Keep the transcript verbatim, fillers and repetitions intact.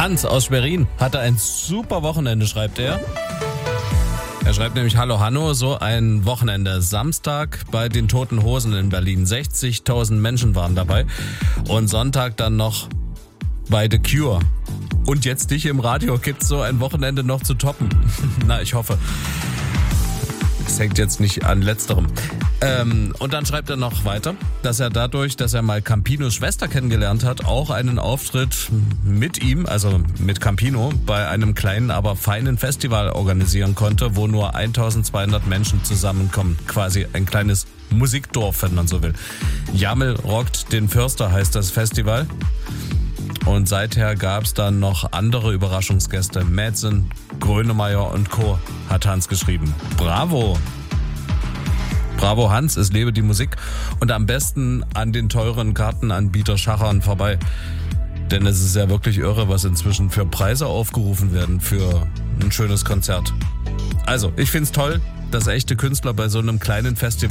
Hans aus Schwerin hatte ein super Wochenende, schreibt er. Er schreibt nämlich: Hallo Hanno, so ein Wochenende. Samstag bei den Toten Hosen in Berlin. sechzigtausend Menschen waren dabei. Und Sonntag dann noch bei The Cure. Und jetzt dich im Radio. Gibt's so ein Wochenende noch zu toppen? Na, ich hoffe. Es hängt jetzt nicht an letzterem. Ähm, und dann schreibt er noch weiter, dass er dadurch, dass er mal Campinos Schwester kennengelernt hat, auch einen Auftritt mit ihm, also mit Campino, bei einem kleinen, aber feinen Festival organisieren konnte, wo nur eintausendzweihundert Menschen zusammenkommen. Quasi ein kleines Musikdorf, wenn man so will. Jamel rockt den Förster heißt das Festival. Und seither gab es dann noch andere Überraschungsgäste. Madsen, Grönemeyer und Co. hat Hans geschrieben. Bravo! Bravo Hans, es lebe die Musik. Und am besten an den teuren Kartenanbieter Schachern vorbei. Denn es ist ja wirklich irre, was inzwischen für Preise aufgerufen werden für ein schönes Konzert. Also, ich find's toll, dass echte Künstler bei so einem kleinen Festival